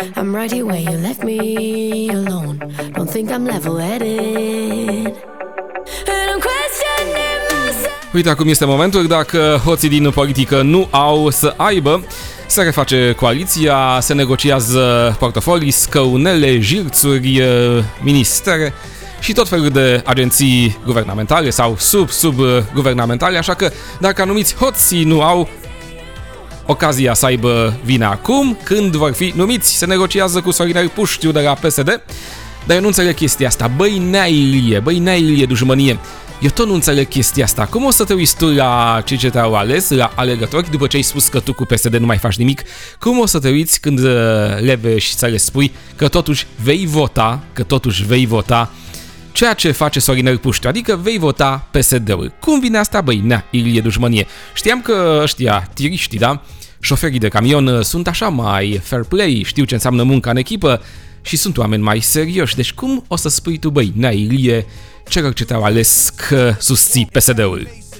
I'm right here where you left me alone. Don't think I'm level-headed. And I'm questioning myself. Uite, acum este momentul, dacă hoții din politică nu au să aibă, se reface coaliția, se negociază portofolii, scăunele, jirțuri, ministere și tot felul de agenții guvernamentale sau subguvernamentale, așa că dacă anumiți hoții nu au ocazia să aibă vina acum, când vor fi numiți, se negociază cu Sorinel Puștiu de la PSD, dar eu nu înțeleg chestia asta. Băi, Nea Ilie, dușmănie. Eu tot nu înțeleg chestia asta. Cum o să te uiți tu la cei ce te-au ales, la alegători, după ce ai spus că tu cu PSD nu mai faci nimic? Cum o să te uiți când le vezi și să le spui că totuși vei vota ceea ce face Sorinel Puștiu, adică vei vota PSD-ul. Cum vine asta, băi, Nea Ilie, dușmănie? Știam că ăștia, tiriștii, da? Șoferii de camion sunt așa mai fair play, știu ce înseamnă munca în echipă și sunt oameni mai serioși. Deci cum o să spui tu, băi, Nea Ilie, celor ce te-au ales că susții PSD-ul?